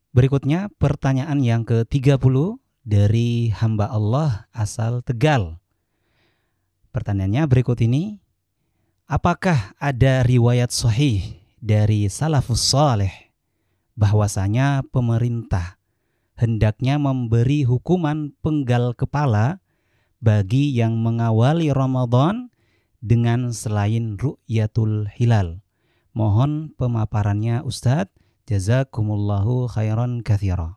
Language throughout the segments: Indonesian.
Berikutnya pertanyaan yang ke-30 dari hamba Allah asal Tegal. Pertanyaannya berikut ini. Apakah ada riwayat sahih dari salafus saleh bahwasanya pemerintah hendaknya memberi hukuman penggal kepala bagi yang mengawali Ramadan dengan selain ru'yatul hilal? Mohon pemaparannya Ustadz. Jazakumullahu khairan katsira.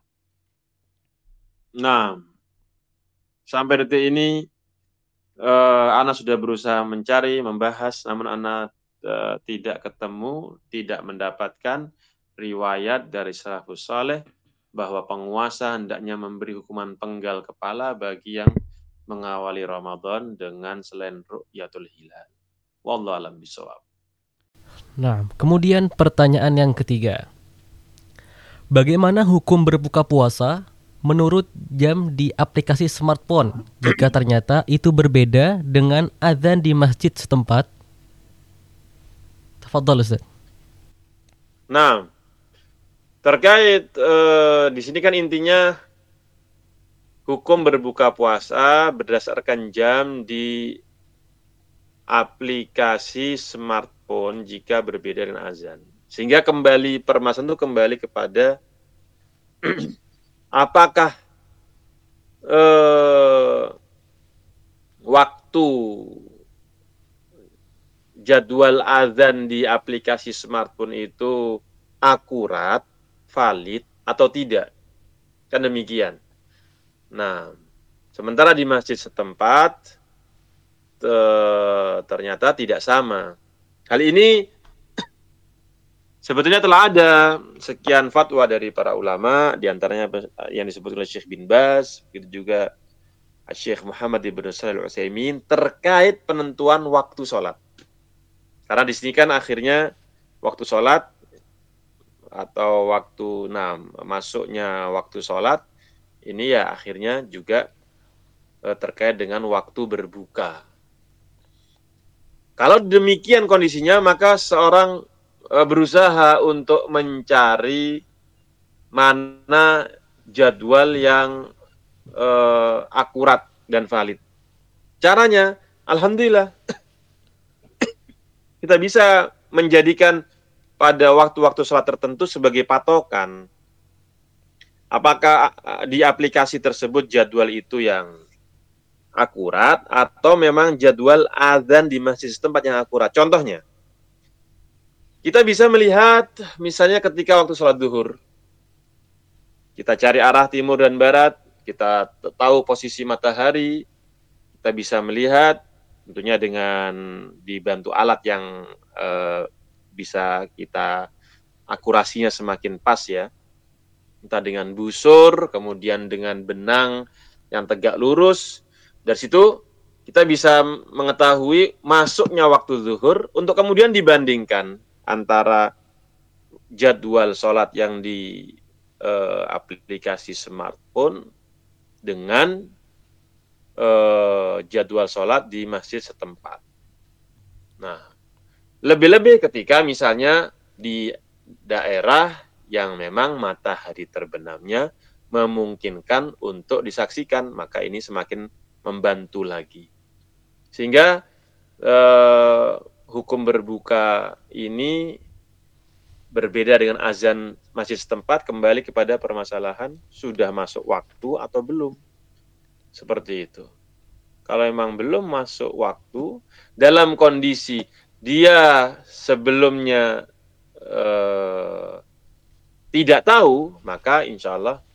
Nah, sampai detik ini Ana sudah berusaha mencari, membahas, namun Ana tidak ketemu, tidak mendapatkan riwayat dari salafus saleh bahwa penguasa hendaknya memberi hukuman penggal kepala bagi yang mengawali Ramadan dengan selain ru'yatul hilal. Wallahu a'lam bishawab. Nah, kemudian pertanyaan yang ketiga. Bagaimana hukum berbuka puasa menurut jam di aplikasi smartphone jika ternyata itu berbeda dengan azan di masjid setempat? Tafadhal Ustaz. Nah, terkait di sini kan intinya hukum berbuka puasa berdasarkan jam di aplikasi smartphone jika berbeda dengan azan. Sehingga kembali permasalahan itu kembali kepada apakah waktu jadwal azan di aplikasi smartphone itu akurat, valid atau tidak. Kan demikian. Nah, sementara di masjid setempat ternyata tidak sama. Hal ini sebetulnya telah ada sekian fatwa dari para ulama, diantaranya yang disebut oleh Syekh bin Baz, begitu juga Syekh Muhammad ibn Shalih Al-Utsaimin terkait penentuan waktu sholat. Karena di sini kan akhirnya waktu sholat atau waktu masuknya waktu sholat ini ya akhirnya juga terkait dengan waktu berbuka. Kalau demikian kondisinya, maka seorang berusaha untuk mencari mana jadwal yang akurat dan valid. Caranya, alhamdulillah, kita bisa menjadikan pada waktu-waktu sholat tertentu sebagai patokan. Apakah di aplikasi tersebut jadwal itu yang akurat atau memang jadwal azan di masjid setempat yang akurat. Contohnya, kita bisa melihat misalnya ketika waktu sholat zuhur, kita cari arah timur dan barat, kita tahu posisi matahari, kita bisa melihat tentunya dengan dibantu alat yang bisa kita akurasinya semakin pas ya, entah dengan busur, kemudian dengan benang yang tegak lurus. Dari situ kita bisa mengetahui masuknya waktu zuhur untuk kemudian dibandingkan antara jadwal sholat yang di aplikasi smartphone dengan jadwal sholat di masjid setempat. Nah, lebih-lebih ketika misalnya di daerah yang memang matahari terbenamnya memungkinkan untuk disaksikan, maka ini semakin membantu lagi. Sehingga hukum berbuka ini berbeda dengan azan masjid setempat kembali kepada permasalahan sudah masuk waktu atau belum. Seperti itu. Kalau memang belum masuk waktu, dalam kondisi dia sebelumnya tidak tahu, maka insya Allah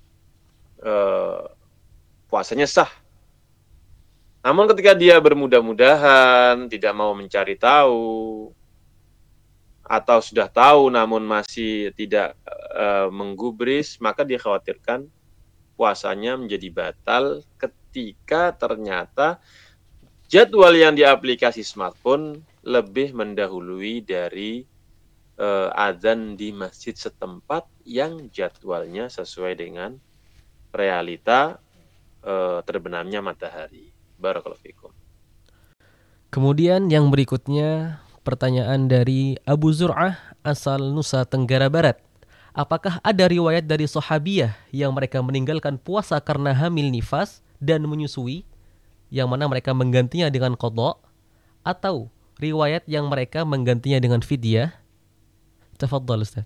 puasanya sah. Namun ketika dia bermudah-mudahan, tidak mau mencari tahu, atau sudah tahu namun masih tidak menggubris, maka dikhawatirkan puasanya menjadi batal ketika ternyata jadwal yang di aplikasi smartphone lebih mendahului dari azan di masjid setempat yang jadwalnya sesuai dengan realita terbenamnya matahari. Barakallahu fikum. Kemudian yang berikutnya pertanyaan dari Abu Zur'ah asal Nusa Tenggara Barat. apakah ada riwayat dari sahabiyah yang mereka meninggalkan puasa karena hamil nifas dan menyusui, yang mana mereka menggantinya dengan qadha, atau riwayat yang mereka menggantinya dengan fidyah? Tafadhal Ustaz.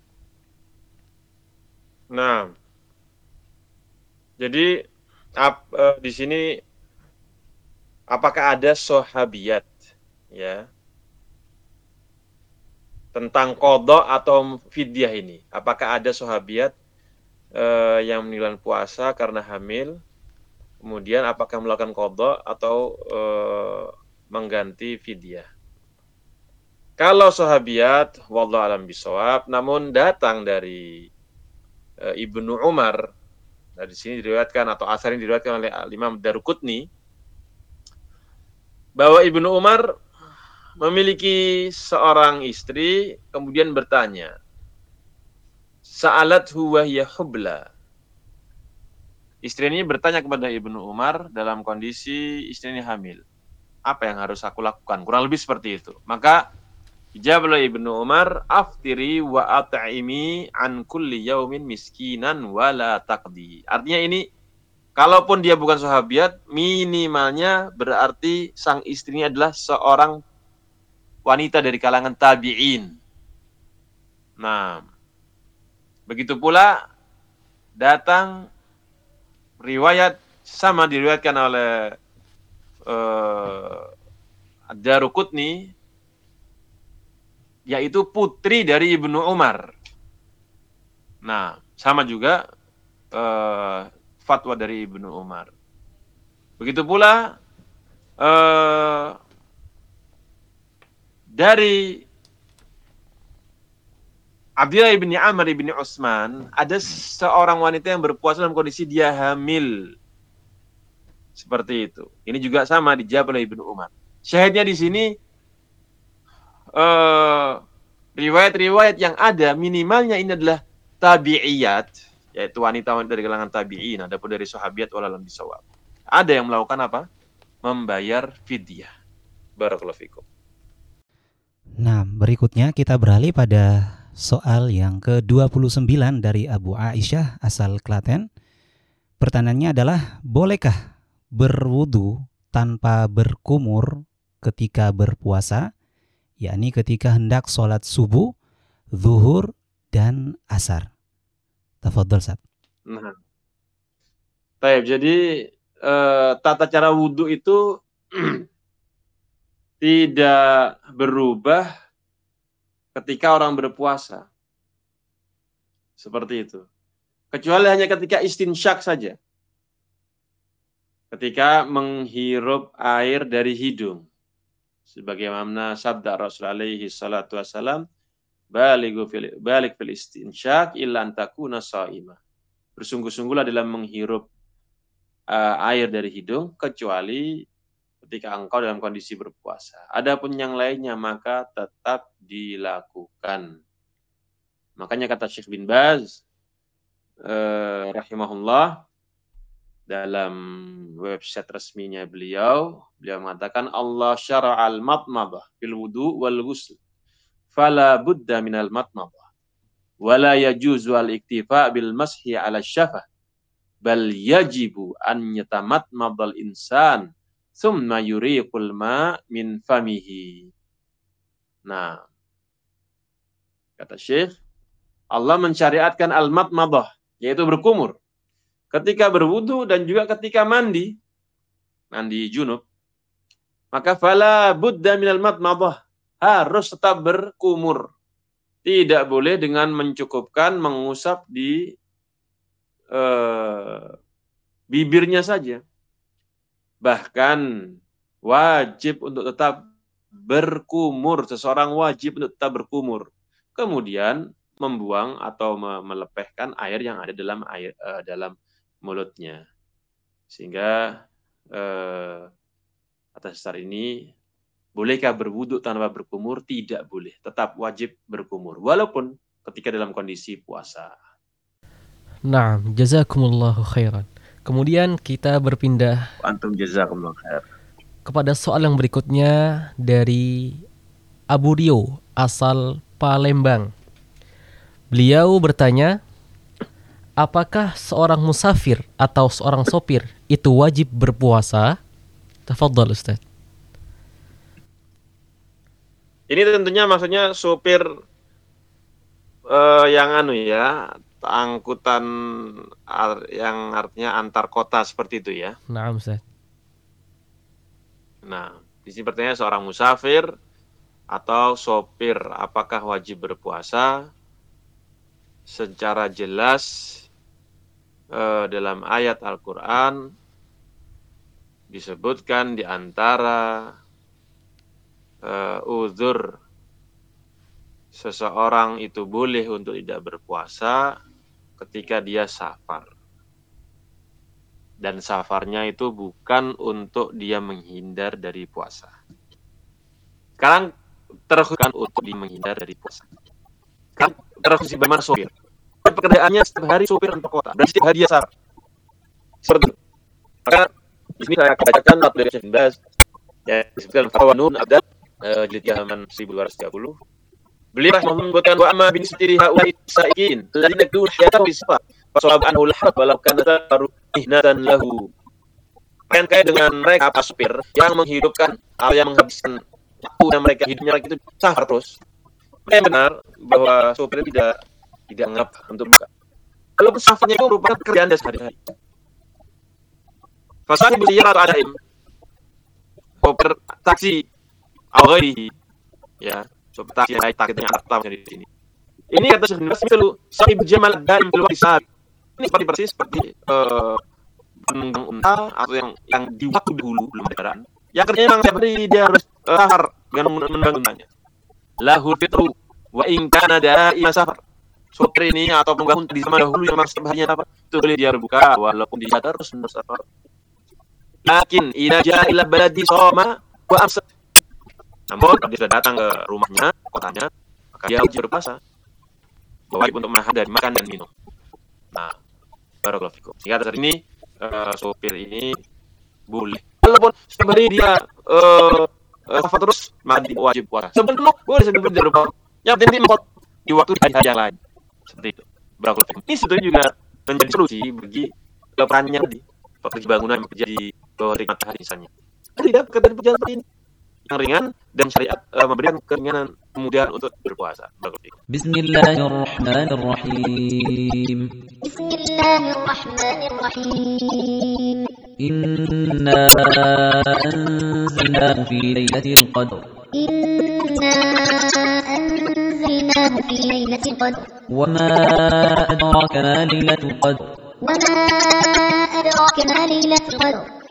Nah, jadi di sini apakah ada sahabiyat ya tentang qadha atau fidyah ini? Apakah ada sahabiyat yang meninggalkan puasa karena hamil, kemudian apakah melakukan qadha atau mengganti fidyah? Kalau sahabiyat, wallahu alam bisawab, namun datang dari Ibnu Umar, dari sini diriwayatkan atau asar ini diriwayatkan oleh Imam Daruqutni, bahwa Ibnu Umar memiliki seorang istri, kemudian bertanya, sa'alathu wa hiya hubla. Istri ini bertanya kepada Ibnu Umar dalam kondisi istri ini hamil. Apa yang harus aku lakukan? Kurang lebih seperti itu. Maka dijawab oleh Ibnu Umar, aftiri wa at'imi an kulli yaumin miskinan wala taqdi. Artinya ini, kalaupun dia bukan sahabiat, minimalnya berarti sang istri ini adalah seorang wanita dari kalangan tabi'in. Nah, begitu pula datang riwayat sama diriwayatkan oleh Ad-Daruqutni, yaitu putri dari Ibnu Umar. Nah, sama juga fatwa dari Ibnu Umar. Begitu pula dari Abdullah bin Amr bin Utsman, ada seorang wanita yang berpuasa dalam kondisi dia hamil. Seperti itu. Ini juga sama dijawab oleh Ibnu Umar. Syahidnya di sini riwayat-riwayat yang ada minimalnya ini adalah tabi'iyat, yaitu wanita-wanita dari kalangan tabi'in, adapun dari sahabiat walalam bisawab. Ada yang melakukan apa? Membayar fidyah. Barakallahu fikum. Nah, berikutnya kita beralih pada soal yang ke-29 dari Abu Aisyah asal Klaten. Pertanyaannya adalah, bolehkah berwudu tanpa berkumur ketika berpuasa, yakni ketika hendak sholat subuh, zuhur, dan asar? Tafadhol, Ustaz. Nah, baik, jadi tata cara wudu itu tidak berubah ketika orang berpuasa. Seperti itu. Kecuali hanya ketika istinsyak saja. Ketika menghirup air dari hidung. Sebagaimana sabda Rasul alaihi salatu wassalam, balik fil istinsyak illa an takuna shaimah. Bersungguh-sungguhlah dalam menghirup air dari hidung, kecuali ketika engkau dalam kondisi berpuasa. Adapun yang lainnya maka tetap dilakukan. Makanya kata Syekh bin Baz rahimahullah, dalam website resminya beliau mengatakan, Allah syara'al matmadah fil wudu wal ghusl fala budda minal matmadah wala yajuzu al iktifa bil mashi ala syafah bal yajibu an yatamatmadal insan summa yuriqul ma min famihi. Nah, kata Syekh, Allah mensyariatkan al-matmadah, yaitu berkumur ketika berwudu dan juga ketika mandi junub. Maka fala budda minal matmadah, harus tetap berkumur. Tidak boleh dengan mencukupkan mengusap di bibirnya saja. Bahkan wajib untuk tetap berkumur. Seseorang wajib untuk tetap berkumur. Kemudian membuang atau melepehkan air yang ada dalam mulutnya. Sehingga atas dasar ini, bolehkah berwudu tanpa berkumur? Tidak boleh. Tetap wajib berkumur. Walaupun ketika dalam kondisi puasa. Naam, jazakumullahu khairan. Kemudian kita berpindah Antum jazakumullah khair. kepada soal yang berikutnya dari Abu Rio asal Palembang. Beliau bertanya, apakah seorang musafir atau seorang sopir itu wajib berpuasa? Tafadhal Ustaz. Ini tentunya maksudnya supir yang angkutan yang artinya antar kota seperti itu ya. Naam Ustaz. Nah, di sini pertanyaan seorang musafir atau sopir apakah wajib berpuasa? Secara jelas dalam ayat Al-Quran disebutkan di antara uzur seseorang itu boleh untuk tidak berpuasa ketika dia safar. Dan safarnya itu bukan untuk dia menghindar dari puasa. Sekarang terkhususkan untuk dia menghindar dari puasa. Sekarang terkhusus bagaimana sopir. Pekerjaannya setiap hari sopir antar kota. Dan setiap hari dia safar. Seperti itu. Maka di sini saya bacakan dari Syekh bin Baz. Ya, disebutkan Fawanun Abdad jilid halaman 1230. Beliau menyebutkan wa amma bin sitiri haula'i sa'ikin alladziina yakdul hayatahu bisafar fa sawab anhu al-harb walau kana taru ihnatan lahu. Yang kait dengan mereka supir yang menghidupkan atau yang menghabiskan waktu mereka hidupnya itu safar terus. Mereka benar bahwa supir tidak ngap untuk buka. Kalau safarnya itu merupakan pekerjaan dia sehari-hari. Fasal beliau atau adaim supir taksi awalnya ya. Coba taksi naik takutnya atau di sini. Ini kata sebenarnya selalu sahib jamal daim keluar di saat. Ini seperti persis seperti penunggang unta atau yang di waktu dahulu belum ada kendaraan. Yang kerjanya memang setiap hari dia harus safar dengan menunggang untanya. Lahu fitru wa in kana da'i safar. Sopir ini atau penunggang unta di zaman dahulu yang memang setiap harinya safar, itu boleh dia berbuka walaupun dia terus bersafar. Lakin idza ja'a ila baladi shoma wa amsa. Namun kalau dia sudah datang ke rumahnya, kotanya, maka dia wajib berpuasa. Wajib untuk menahan dari makan dan minum. Nah, barakallahu fikum. Sehingga atas ini sopir ini boleh. Walaupun setiap hari dia safar terus, maka wajib puasa. Sebelum boleh sebelum dia berpuasa. Yang penting di waktu hari-hari yang lain. Seperti itu. Barakallahu fikum. Ini sebetulnya juga menjadi solusi bagi perannya tadi. Pekerja bangunan yang bekerja di bawah terik matahari misalnya. Tidak pekerjaan seperti ini. Yang ringan dan syariat memberikan keringanan kemudahan untuk berpuasa. Bismillahirrahmanirrahim. Bismillahirrahmanirrahim. Inna anzalnahu fi lailatul qadr. Inna anzalnahu fi lailatul qadr. Wa ma adraka ma lailatul qadr. Wa ma adraka ma lailatul qadr.